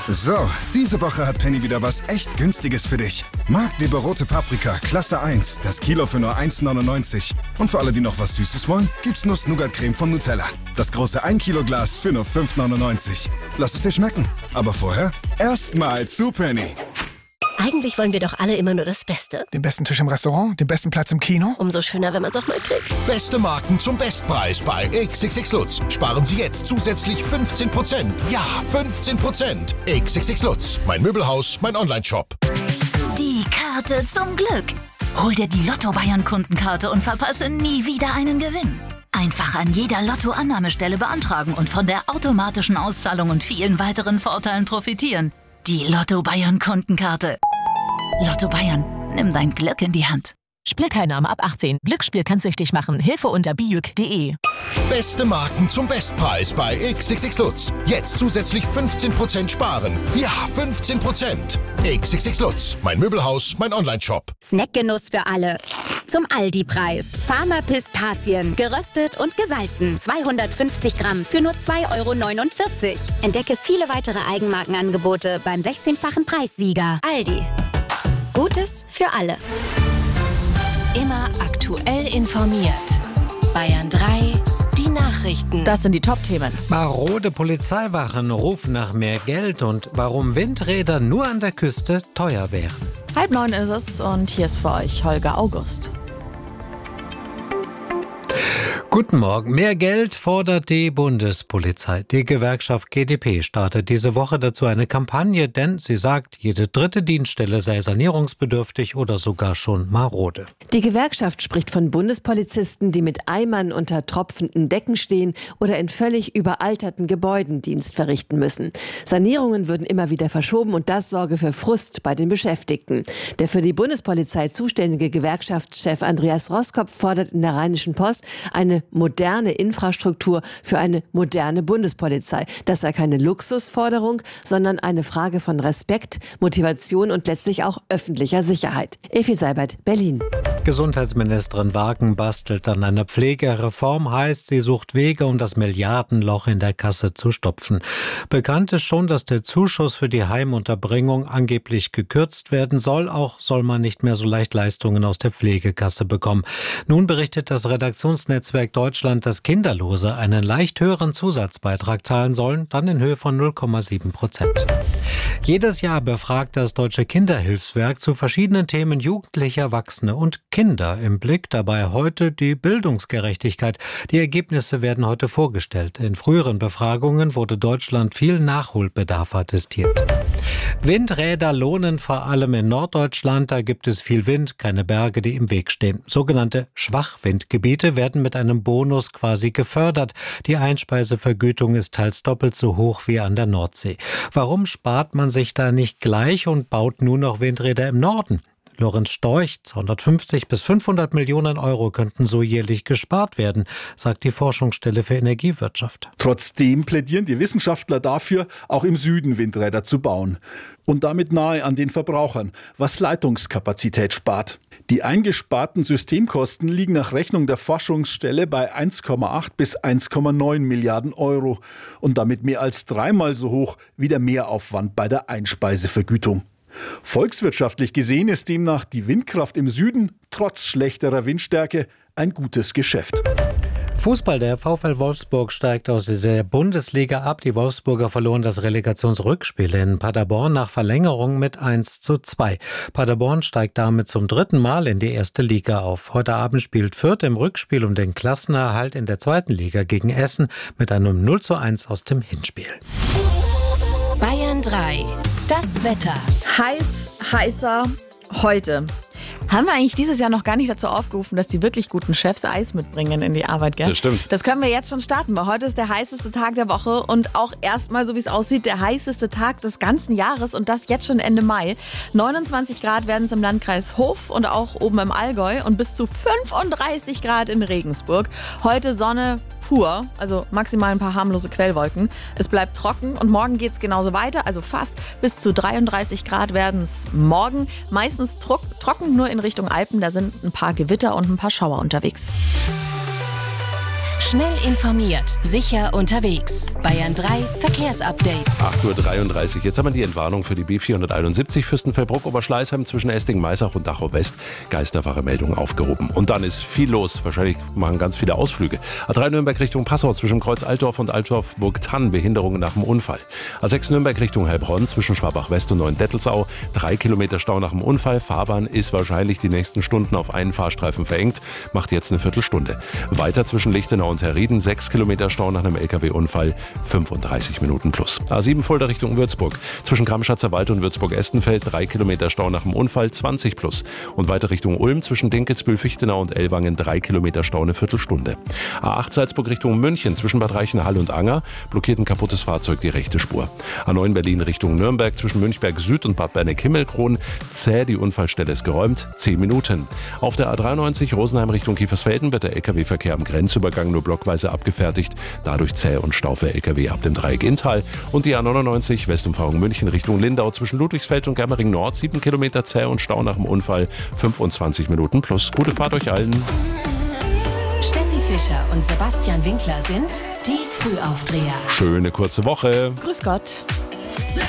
So, diese Woche hat Penny wieder was echt Günstiges für dich. Marktleber rote Paprika, Klasse 1, das Kilo für nur 1,99. Und für alle, die noch was Süßes wollen, gibt's Nuss-Nougat-Creme von Nutella. Das große 1 Kilo Glas für nur 5,99. Lass es dir schmecken. Aber vorher erstmal zu Penny. Eigentlich wollen wir doch alle immer nur das Beste. Den besten Tisch im Restaurant, den besten Platz im Kino. Umso schöner, wenn man es auch mal kriegt. Beste Marken zum Bestpreis bei XXX Lutz. Sparen Sie jetzt zusätzlich 15%. Ja, 15%. XXX Lutz. Mein Möbelhaus, mein Onlineshop. Die Karte zum Glück. Hol dir die Lotto-Bayern-Kundenkarte und verpasse nie wieder einen Gewinn. Einfach an jeder Lotto-Annahmestelle beantragen und von der automatischen Auszahlung und vielen weiteren Vorteilen profitieren. Die Lotto-Bayern-Kundenkarte. Lotto Bayern, nimm dein Glück in die Hand. Spielteilnahme ab 18. Glücksspiel kann süchtig machen. Hilfe unter bijuk.de. Beste Marken zum Bestpreis bei XXX Lutz. Jetzt zusätzlich 15% sparen. Ja, 15%. XXX Lutz. Mein Möbelhaus, mein Onlineshop. Snackgenuss für alle. Zum Aldi-Preis. Farmer Pistazien. Geröstet und gesalzen. 250 Gramm für nur 2,49 €. Entdecke viele weitere Eigenmarkenangebote beim 16-fachen Preissieger. Aldi. Gutes für alle. Immer aktuell informiert. Bayern 3, die Nachrichten. Das sind die Top-Themen. Marode Polizeiwachen rufen nach mehr Geld und warum Windräder nur an der Küste teuer wären. 8:30 ist es und hier ist für euch Holger August. Guten Morgen. Mehr Geld fordert die Bundespolizei. Die Gewerkschaft GdP startet diese Woche dazu eine Kampagne, denn sie sagt, jede dritte Dienststelle sei sanierungsbedürftig oder sogar schon marode. Die Gewerkschaft spricht von Bundespolizisten, die mit Eimern unter tropfenden Decken stehen oder in völlig überalterten Gebäuden Dienst verrichten müssen. Sanierungen würden immer wieder verschoben und das sorge für Frust bei den Beschäftigten. Der für die Bundespolizei zuständige Gewerkschaftschef Andreas Roskopf fordert in der Rheinischen Post eine moderne Infrastruktur für eine moderne Bundespolizei. Das sei keine Luxusforderung, sondern eine Frage von Respekt, Motivation und letztlich auch öffentlicher Sicherheit. Effi Seibert, Berlin. Gesundheitsministerin Wagen bastelt an einer Pflegereform, heißt, sie sucht Wege, um das Milliardenloch in der Kasse zu stopfen. Bekannt ist schon, dass der Zuschuss für die Heimunterbringung angeblich gekürzt werden soll. Auch soll man nicht mehr so leicht Leistungen aus der Pflegekasse bekommen. Nun berichtet das Redaktionsnetzwerk Deutschland, dass Kinderlose einen leicht höheren Zusatzbeitrag zahlen sollen, dann in Höhe von 0,7%. Jedes Jahr befragt das Deutsche Kinderhilfswerk zu verschiedenen Themen Jugendliche, Erwachsene und Kinder. Im Blick dabei heute die Bildungsgerechtigkeit. Die Ergebnisse werden heute vorgestellt. In früheren Befragungen wurde Deutschland viel Nachholbedarf attestiert. Windräder lohnen vor allem in Norddeutschland. Da gibt es viel Wind, keine Berge, die im Weg stehen. Sogenannte Schwachwindgebiete werden mit einem Bonus quasi gefördert. Die Einspeisevergütung ist teils doppelt so hoch wie an der Nordsee. Warum spart man sich da nicht gleich und baut nur noch Windräder im Norden? Lorenz Storch, 250 bis 500 Millionen Euro könnten so jährlich gespart werden, sagt die Forschungsstelle für Energiewirtschaft. Trotzdem plädieren die Wissenschaftler dafür, auch im Süden Windräder zu bauen. Und damit nahe an den Verbrauchern, was Leitungskapazität spart. Die eingesparten Systemkosten liegen nach Rechnung der Forschungsstelle bei 1,8 bis 1,9 Milliarden Euro und damit mehr als dreimal so hoch wie der Mehraufwand bei der Einspeisevergütung. Volkswirtschaftlich gesehen ist demnach die Windkraft im Süden trotz schlechterer Windstärke ein gutes Geschäft. Fußball, der VfL Wolfsburg steigt aus der Bundesliga ab. Die Wolfsburger verloren das Relegationsrückspiel in Paderborn nach Verlängerung mit 1:2. Paderborn steigt damit zum dritten Mal in die erste Liga auf. Heute Abend spielt Fürth im Rückspiel um den Klassenerhalt in der zweiten Liga gegen Essen mit einem 0:1 aus dem Hinspiel. Bayern 3, das Wetter. Heißer heute. Haben wir eigentlich dieses Jahr noch gar nicht dazu aufgerufen, dass die wirklich guten Chefs Eis mitbringen in die Arbeit, gell? Das stimmt. Das können wir jetzt schon starten, weil heute ist der heißeste Tag der Woche und auch erstmal, so wie es aussieht, der heißeste Tag des ganzen Jahres und das jetzt schon Ende Mai. 29 Grad werden es im Landkreis Hof und auch oben im Allgäu und bis zu 35 Grad in Regensburg. Heute Sonne pur, also maximal ein paar harmlose Quellwolken. Es bleibt trocken und morgen geht es genauso weiter, also fast bis zu 33 Grad werden es morgen. Meistens trocken, nur in Richtung Alpen, da sind ein paar Gewitter und ein paar Schauer unterwegs. Schnell informiert, sicher unterwegs. Bayern 3 Verkehrsupdate. 8:33 Uhr. Jetzt haben wir die Entwarnung für die B471 Fürstenfeldbruck-Oberschleißheim zwischen Esting-Maisach und Dachau West. Geisterwache Meldung aufgehoben. Und dann ist viel los. Wahrscheinlich machen ganz viele Ausflüge. A3 Nürnberg Richtung Passau zwischen Kreuz Altdorf und Altdorf-Burgtann. Behinderungen nach dem Unfall. A6 Nürnberg Richtung Heilbronn zwischen Schwabach West und Neuendettelsau. 3 Kilometer Stau nach dem Unfall. Fahrbahn ist wahrscheinlich die nächsten Stunden auf einen Fahrstreifen verengt. Macht jetzt eine Viertelstunde. Weiter zwischen Lichtenau und Herrieden 6 Kilometer Stau nach einem LKW-Unfall, 35 Minuten plus. A7 Fulda Richtung Würzburg. Zwischen Kramschatzer Wald und Würzburg-Estenfeld 3 Kilometer Stau nach dem Unfall, 20 plus. Und weiter Richtung Ulm zwischen Dinkelsbühl, Fichtenau und Ellwangen 3 Kilometer Stau, eine Viertelstunde. A8 Salzburg Richtung München zwischen Bad Reichenhall und Anger blockiert ein kaputtes Fahrzeug die rechte Spur. A9 Berlin Richtung Nürnberg zwischen Münchberg Süd und Bad Berneck-Himmelkron zäh, die Unfallstelle ist geräumt, 10 Minuten. Auf der A93 Rosenheim Richtung Kiefersfelden wird der LKW-Verkehr am Grenzübergang nur blockweise abgefertigt, dadurch zäh und Stau für LKW ab dem Dreieck Inntal. Und die A99 Westumfahrung München Richtung Lindau zwischen Ludwigsfeld und Germering Nord 7 Kilometer zäh und Stau nach dem Unfall, 25 Minuten plus. Gute Fahrt euch allen. Steffi Fischer und Sebastian Winkler sind die Frühaufdreher. Schöne kurze Woche. Grüß Gott.